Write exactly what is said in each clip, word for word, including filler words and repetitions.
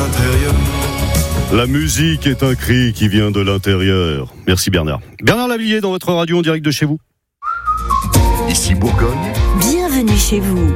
l'intérieur. La musique est un cri qui vient de l'intérieur. Merci Bernard. Bernard Lavilliers dans votre radio en direct de chez vous. Ici Bourgogne. Bienvenue chez vous.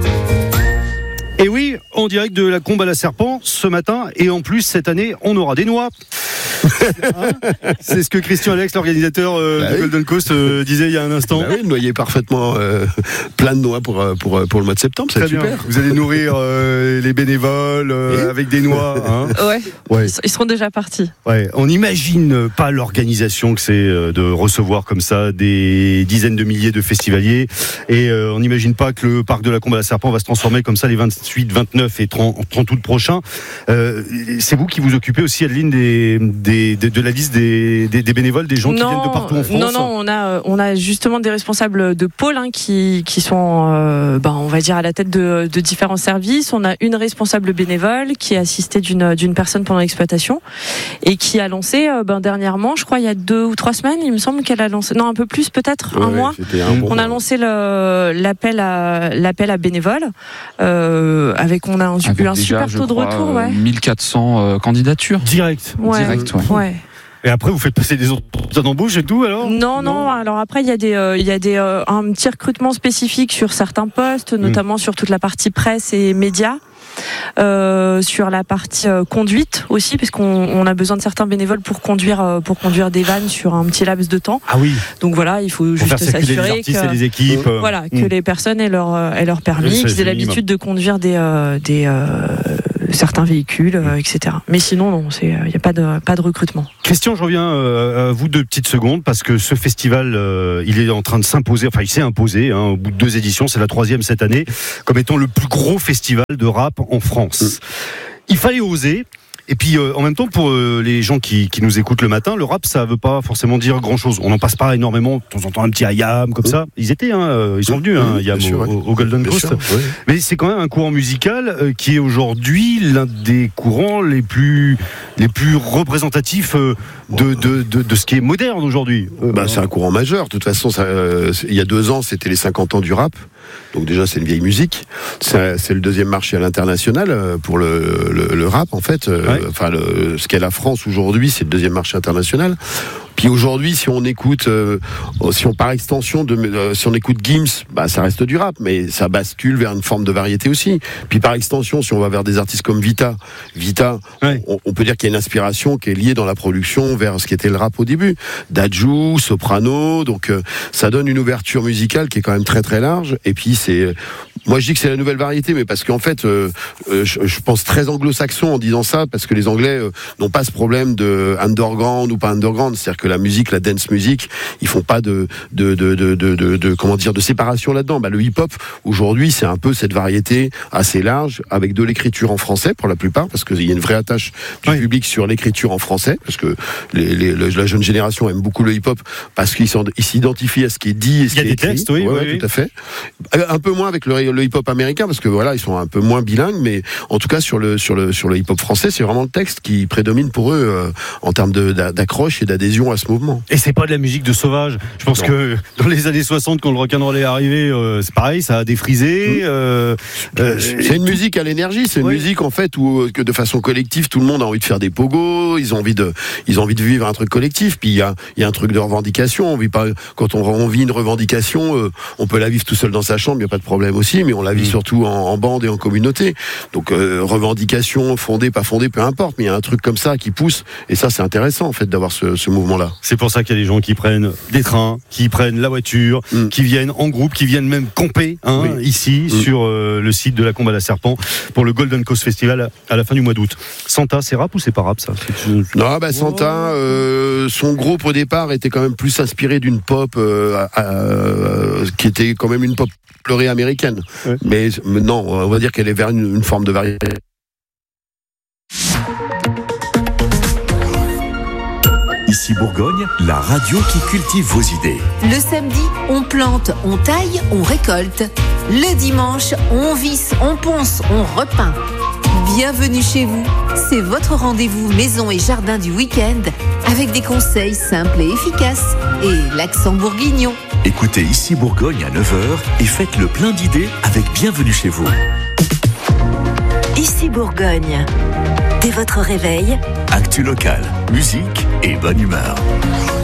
Et oui, en direct de la Combe à la Serpent ce matin. Et en plus, cette année, on aura des noix. Hein, c'est ce que Christian Alex, l'organisateur euh, bah du oui. Golden Coast, euh, disait il y a un instant. Bah oui, le noyer parfaitement euh, plein de noix pour, pour, pour le mois de septembre, c'est Très super. bien. Vous allez nourrir euh, les bénévoles euh, avec des noix. Hein. Ouais. Ouais. Ils seront déjà partis. Ouais. On n'imagine pas l'organisation que c'est euh, de recevoir comme ça des dizaines de milliers de festivaliers. Et euh, on n'imagine pas que le parc de la Combe à la Serpent va se transformer comme ça les vingt-huit, vingt-neuf et trente, trente août prochains. Euh, c'est vous qui vous occupez aussi, Adeline, des, des, de, de la liste des, des, des bénévoles, des gens non, qui viennent de partout en France. Non, non, on a, on a justement des responsables de pôle hein, qui, qui sont, euh, ben, on va dire, à la tête de, de différents services. On a une responsable bénévole qui est assistée d'une, d'une personne pendant l'exploitation et qui a lancé, euh, ben, dernièrement, je crois, il y a deux ou trois semaines, il me semble qu'elle a lancé, non, un peu plus, peut-être, Ouais, un ouais, mois. un bon on a lancé le, l'appel à, l'appel à bénévoles, euh, avec, on a un, Avec eu un déjà, super taux de crois, retour, ouais. mille quatre cents euh, candidatures. Direct. Ouais. Direct, ouais. Ouais. Et après, vous faites passer des entretiens d'embauche et tout, alors Non, non, non. Alors après, il y a des, euh, il y a des, euh, un petit recrutement spécifique sur certains postes, notamment mmh. sur toute la partie presse et médias. Euh, sur la partie euh, conduite aussi, puisqu'on on a besoin de certains bénévoles pour conduire, euh, pour conduire des vannes sur un petit laps de temps. Ah oui. Donc voilà, il faut pour juste faire s'assurer les artistes que, et les équipes. Euh, voilà, mmh. que les personnes aient leur, euh, aient leur permis, oui, qu'ils aient l'habitude de conduire des, euh, des euh, certains véhicules, euh, et cetera. Mais sinon, non, c'est, il n'y a pas de, pas de recrutement. Christian, je reviens euh, à vous deux petites secondes parce que ce festival, euh, il est en train de s'imposer. Enfin, il s'est imposé hein, au bout de deux éditions. C'est la troisième cette année, comme étant le plus gros festival de rap en France. Mmh. Il fallait oser. Et puis euh, en même temps, pour euh, les gens qui, qui nous écoutent le matin, le rap, ça veut pas forcément dire grand-chose. On n'en passe pas énormément, de temps en temps un petit Ayam comme mmh. ça. Ils étaient, hein, ils sont venus, hein, Ayam au, sûr, au, au Golden Coast. Sûr, oui. Mais c'est quand même un courant musical euh, qui est aujourd'hui l'un des courants les plus les plus représentatifs euh, de, de, de de ce qui est moderne aujourd'hui. Euh, bah, c'est un courant majeur. De toute façon, ça, euh, il y a deux ans, c'était les cinquante ans du rap. Donc déjà, c'est une vieille musique. C'est, c'est le deuxième marché à l'international pour le, le, le rap, en fait. Ouais. Enfin, le, ce qu'est la France aujourd'hui, c'est le deuxième marché international. Puis aujourd'hui, si on écoute, euh, si on par extension, de, euh, si on écoute Gims, bah ça reste du rap, mais ça bascule vers une forme de variété aussi. Puis par extension, si on va vers des artistes comme Vita, Vita, ouais. on, on peut dire qu'il y a une inspiration qui est liée dans la production vers ce qui était le rap au début. Dadju, Soprano, donc euh, ça donne une ouverture musicale qui est quand même très très large. Et puis c'est, moi je dis que c'est la nouvelle variété, mais parce qu'en fait, euh, euh, je, je pense très anglo-saxon en disant ça, parce que les Anglais euh, n'ont pas ce problème de underground ou pas underground, c'est-à-dire que la musique, la dance music, ils font pas de de de de de, de, de comment dire de séparation là-dedans. Bah, le hip-hop aujourd'hui, c'est un peu cette variété assez large avec de l'écriture en français pour la plupart, parce qu'il y a une vraie attache du oui. public sur l'écriture en français, parce que les, les, la jeune génération aime beaucoup le hip-hop parce qu'ils ils s'identifient à ce qui est dit et ce qui est écrit. Il y a des textes, oui, ouais, oui, oui. Tout à fait. Un peu moins avec le, le hip-hop américain, parce que voilà, ils sont un peu moins bilingues, mais en tout cas sur le sur le sur le hip-hop français, c'est vraiment le texte qui prédomine pour eux euh, en termes de, d'accroche et d'adhésion à ce mouvement. Et c'est pas de la musique de sauvage. Je pense non. que dans les années soixante, quand le rock'n'roll est arrivé, euh, c'est pareil, ça a défrisé. Mmh. Euh, euh, c'est une musique à l'énergie. C'est une oui. musique en fait où que de façon collective, tout le monde a envie de faire des pogos. Ils ont envie de, ils ont envie de vivre un truc collectif. Puis il y a, il y a un truc de revendication. On vit pas quand on, on vit une revendication, euh, on peut la vivre tout seul dans sa chambre, il y a pas de problème aussi. Mais on la vit mmh. surtout en, en bande et en communauté. Donc euh, revendication fondée, pas fondée, peu importe. Mais il y a un truc comme ça qui pousse. Et ça, c'est intéressant en fait d'avoir ce, ce mouvement-là. C'est pour ça qu'il y a des gens qui prennent des trains, qui prennent la voiture, mmh. qui viennent en groupe, qui viennent même camper hein, oui. ici mmh. sur euh, le site de la Combe à la Serpent pour le Golden Coast Festival à la fin du mois d'août. Santa, c'est rap ou c'est pas rap ça? C'est... Non, bah Santa, euh, son groupe au départ était quand même plus inspiré d'une pop euh, euh, qui était quand même une pop pleurée américaine. Ouais. Mais, mais non, on va dire qu'elle est vers une, une forme de variété. Ici Bourgogne, la radio qui cultive vos idées. Le samedi, on plante, on taille, on récolte. Le dimanche, on visse, on ponce, on repeint. Bienvenue chez vous, c'est votre rendez-vous maison et jardin du week-end avec des conseils simples et efficaces et l'accent bourguignon. Écoutez Ici Bourgogne à neuf heures et faites le plein d'idées avec Bienvenue chez vous. Ici Bourgogne. Dès votre réveil, Actu locale, musique et bonne humeur.